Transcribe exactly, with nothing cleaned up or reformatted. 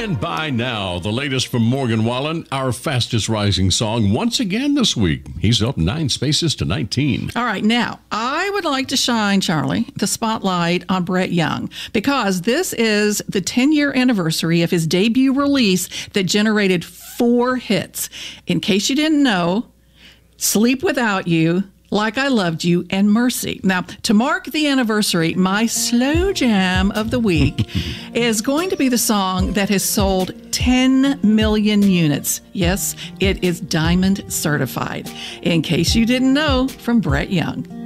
Stand By Now, the latest from Morgan Wallen, our fastest rising song once again this week. He's up nine spaces to nineteen. All right, now, I would like to shine, Charlie, the spotlight on Brett Young, because this is the ten-year anniversary of his debut release that generated four hits. In case you didn't know, Sleep Without You, Like I Loved You, and Mercy. Now, to mark the anniversary, my slow jam of the week is going to be the song that has sold ten million units. Yes, it is diamond certified. In case you didn't know, from Brett Young.